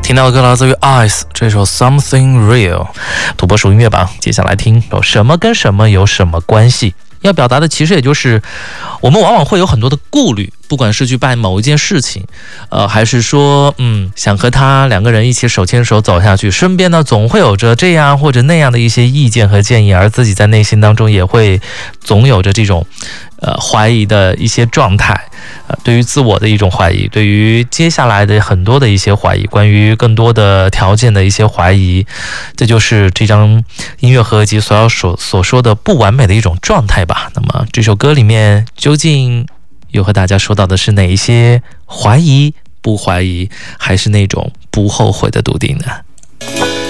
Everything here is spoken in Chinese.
听到的歌来自于 Ice 这首 Something Real。 土拨鼠音乐榜，接下来听有什么跟什么有什么关系。要表达的其实也就是我们往往会有很多的顾虑，不管是去办某一件事情，还是说想和他两个人一起手牵手走下去，身边呢总会有着这样或者那样的一些意见和建议，而自己在内心当中也会总有着这种怀疑的一些状态，对于自我的一种怀疑，对于接下来的很多的一些怀疑，关于更多的条件的一些怀疑，这就是这张音乐合集所说的不完美的一种状态吧。那么这首歌里面究竟又和大家说到的是哪一些怀疑、不怀疑，还是那种不后悔的笃定呢？